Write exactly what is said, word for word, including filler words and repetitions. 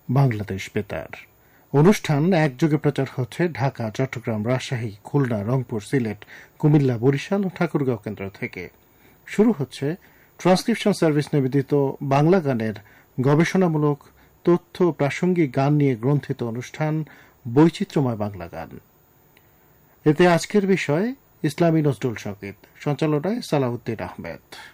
বাংলাদেশ বেতার। অনুষ্ঠান একযোগে প্রচার হচ্ছে ঢাকা, চট্টগ্রাম, রাজশাহী, খুলনা, রংপুর, সিলেট, কুমিল্লা, বরিশাল ও ঠাকুরগাঁও কেন্দ্র থেকে। শুরু হচ্ছে ট্রান্সক্রিপশন সার্ভিস নিবেদিত বাংলা গানের গবেষণামূলক তথ্য প্রাসঙ্গিক গান নিয়ে গ্রন্থিত অনুষ্ঠান বৈচিত্র্যময় বাংলা গান। এতে আজকের বিষয় ইসলামী নজরুল সঙ্গীত, সঞ্চালনায় সালাউদ্দিন আহমেদ।